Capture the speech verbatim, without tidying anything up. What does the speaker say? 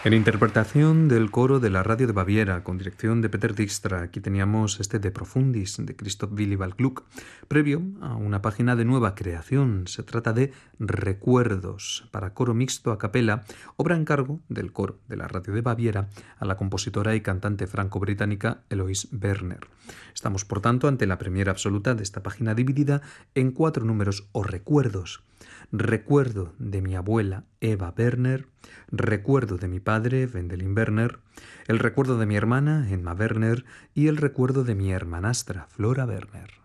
En interpretación del coro de la Radio de Baviera, con dirección de Peter Dijkstra, aquí teníamos este De Profundis de Christoph Willibald Gluck, previo a una página de nueva creación. Se trata de Recuerdos, para coro mixto a capela, obra en cargo del coro de la Radio de Baviera a la compositora y cantante franco-británica Eloise Werner. Estamos, por tanto, ante la premiera absoluta de esta página dividida en cuatro números o recuerdos. Recuerdo de mi abuela Eva Werner, recuerdo de mi padre Wendelin Werner, el recuerdo de mi hermana Emma Werner y el recuerdo de mi hermanastra Flora Werner.